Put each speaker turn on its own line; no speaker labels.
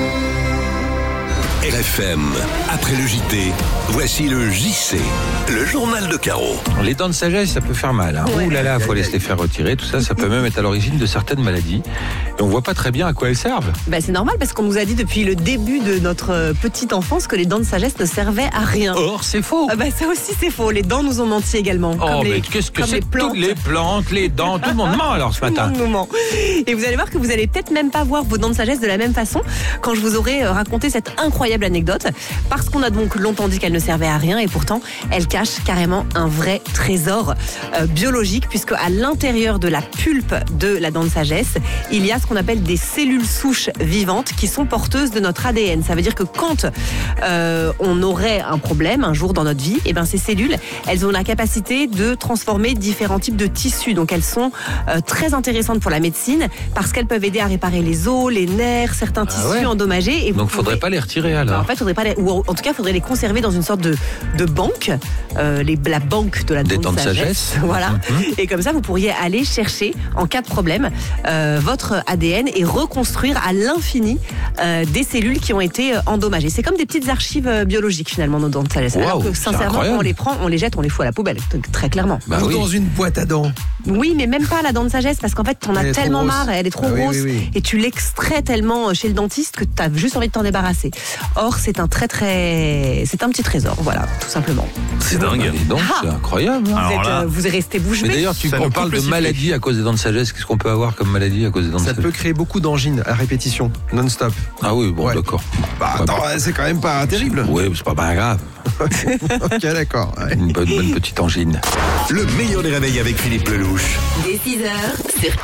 RFM, après le JT, voici le JC, le journal de Caro.
Les dents de sagesse, ça peut faire mal. Hein.
Ouais.
Ouh là là, faut les faire retirer. Tout ça, ça peut même être à l'origine de certaines maladies. Et on voit pas très bien à quoi elles servent.
C'est normal parce qu'on nous a dit depuis le début de notre petite enfance que les dents de sagesse ne servaient à rien.
Or, c'est faux.
Ça aussi c'est faux. Les dents nous ont menti également.
Mais qu'est-ce que
comme
c'est
les plantes.
toutes les plantes, les dents, tout le monde ment alors ce matin.
Tout le monde nous ment. Et vous allez voir que vous allez peut-être même pas voir vos dents de sagesse de la même façon quand je vous aurai raconté cette incroyable anecdote. Parce qu'on a donc longtemps dit qu'elle ne servait à rien et pourtant elle cache carrément un vrai trésor biologique, puisque à l'intérieur de la pulpe de la dent de sagesse, il y a ce qu'on appelle des cellules souches vivantes qui sont porteuses de notre ADN. Ça veut dire que quand on aurait un problème un jour dans notre vie, ces cellules, elles ont la capacité de transformer différents types de tissus. Donc elles sont très intéressantes pour la médecine parce qu'elles peuvent aider à réparer les os, les nerfs, certains tissus endommagés. Et
donc faudrait pas les retirer alors.
En fait, faudrait pas ou en tout cas, faudrait les conserver dans une sorte de banque, la banque de la dent de sagesse. Voilà. Et comme ça, vous pourriez aller chercher, en cas de problème, votre ADN et reconstruire à l'infini des cellules qui ont été endommagées. C'est comme des petites archives biologiques finalement, nos dents de sagesse.
Wow,
alors que sincèrement, on les prend, on les jette, on les fout à la poubelle, très clairement.
Oui.
Dans une boîte à dents.
Oui, mais même pas la dent de sagesse, parce qu'en fait, t'en as tellement marre, elle est trop grosse, et tu l'extrais tellement chez le dentiste que t'as juste envie de t'en débarrasser. Or, c'est un c'est un petit trésor, voilà, tout simplement.
C'est dingue. Donc, c'est incroyable. Hein.
Vous êtes resté bouche bée.
Mais d'ailleurs, on parle de maladie à cause des dents de sagesse. Qu'est-ce qu'on peut avoir comme maladie à cause des dents de sagesse?
Ça peut créer beaucoup d'angines à répétition, non-stop.
Ah oui, bon,
Ouais.
d'accord.
Attends, c'est quand même pas terrible.
Oui, c'est pas grave.
Ok, d'accord. Ouais.
Une bonne petite angine.
Le meilleur des réveils avec Philippe Lelouch.
Dès 6h sur